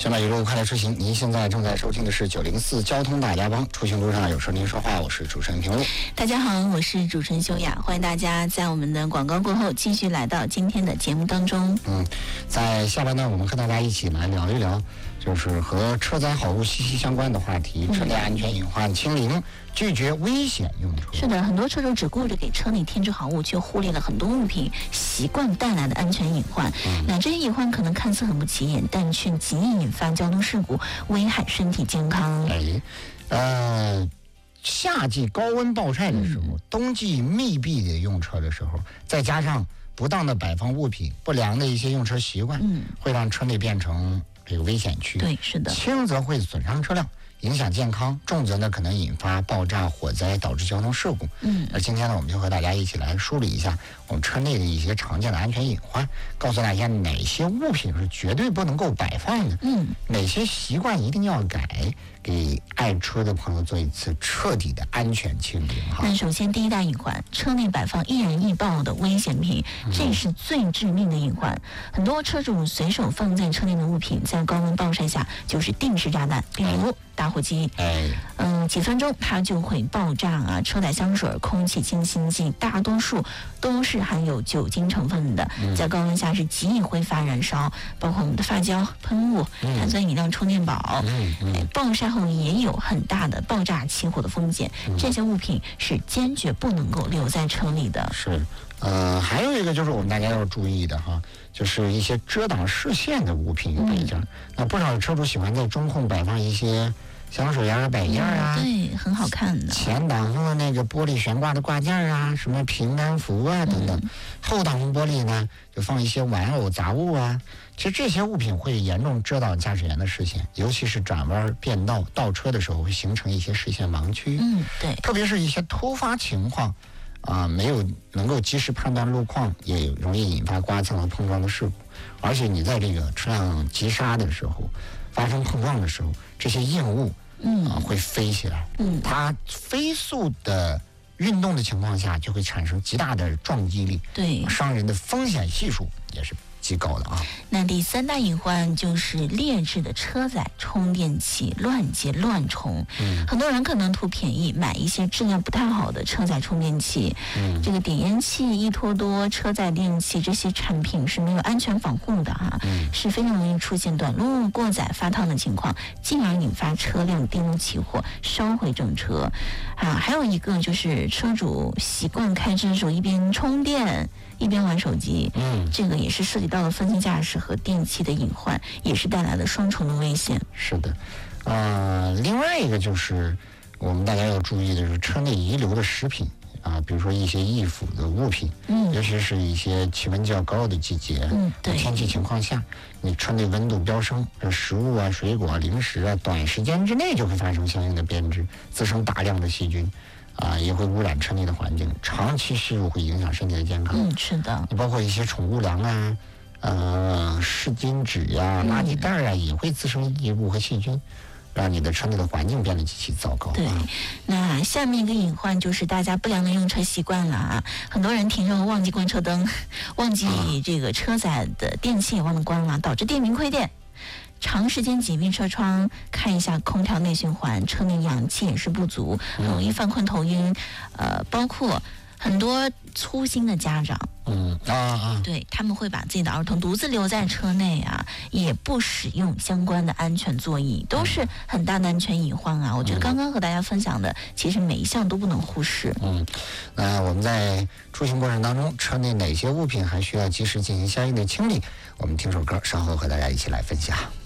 现在一路快乐出行，您现在正在收听的是904交通大家帮，出行路上有事您说话，我是主持人平路。 大家好，我是主持人修雅，欢迎大家在我们的广告过后继续来到今天的节目当中。 在下半段我们和大家一起来聊一聊，就是和车载好物息息相关的话题，车内安全隐患清零，拒绝危险用车。 是的，很多车主只顾着给车内添置好物，却忽略了很多物品习惯带来的安全隐患。那这些隐患可能看似很不起眼，但却极易引发交通事故，危害身体健康。 夏季高温暴晒的时候，冬季密闭的用车的时候，再加上不当的摆放物品、不良的一些用车习惯，会让车内变成这个危险区。 对，是的。 轻则会损伤车辆，影响健康；重则呢可能引发爆炸、火灾，导致交通事故。而今天呢，我们就和大家一起来梳理一下我们车内的一些常见的安全隐患，告诉大家哪些物品是绝对不能够摆放的，哪些习惯一定要改，给爱车的朋友做一次彻底的安全清零哈。 那首先第一大隐患，车内摆放易燃易爆的危险品，这是最致命的隐患。很多车主随手放在车内的物品，在高温暴晒下就是定时炸弹，比如打火机，几分钟它就会爆炸啊！车载香水、空气清新剂，大多数都是含有酒精成分的，在高温下是极易挥发燃烧，包括我们的发胶、喷雾、碳酸饮料、充电宝，暴晒后也有很大的爆炸起火的风险。这些物品是坚决不能够留在车里的。 是，还有一个就是我们大家要注意的哈，就是一些遮挡视线的物品摆件。那不少车主喜欢在中控摆放一些香水啊、摆件啊， 对，很好看的。 前挡风的那个玻璃悬挂的挂件啊，什么平安符啊等等。后挡风玻璃呢，就放一些玩偶杂物啊。其实这些物品会严重遮挡驾驶员的视线，尤其是转弯、变道、倒车的时候，会形成一些视线盲区。 对。 特别是一些突发情况没有能够及时判断路况，也容易引发刮蹭和碰撞的事故。而且你在这个车辆急刹的时候，发生碰撞的时候，这些硬物会飞起来。它飞速的运动的情况下，就会产生极大的撞击力， 对， 伤人的风险系数也是极高的啊。 那第三大隐患就是劣质的车载充电器乱接乱充。很多人可能图便宜买一些质量不太好的车载充电器，这个点烟器、依托多、车载电器这些产品是没有安全防护的是非常容易出现短路过载发烫的情况，进而引发车辆电路起火，烧毁整车还有一个就是车主习惯开车的时候一边充电一边玩手机，这个也是涉及到了分心驾驶和电器的隐患，也是带来了双重的危险。 是的，另外一个就是我们大家要注意的是车内遗留的食品比如说一些易腐的物品，尤其是一些气温较高的季节，天气情况下，你车内温度飙升，食物啊、水果、零食短时间之内就会发生相应的变质，滋生大量的细菌。也会污染车内的环境，长期吸入会影响身体的健康。 是的。 你包括一些宠物粮湿巾纸垃圾袋也会滋生异物和细菌，让你的车内的环境变得极其糟糕。 对，那下面一个隐患就是大家不良的用车习惯了很多人停车忘记关车灯，忘记这个车载的电器也忘了关了，导致电瓶亏电。长时间紧闭车窗，看一下空调内循环，车内氧气也是不足，很容易犯困头晕。包括很多粗心的家长，对，他们会把自己的儿童独自留在车内也不使用相关的安全座椅，都是很大的安全隐患我觉得刚刚和大家分享的，其实每一项都不能忽视。 那我们在出行过程当中，车内哪些物品还需要及时进行相应的清理？我们听首歌，稍后和大家一起来分享。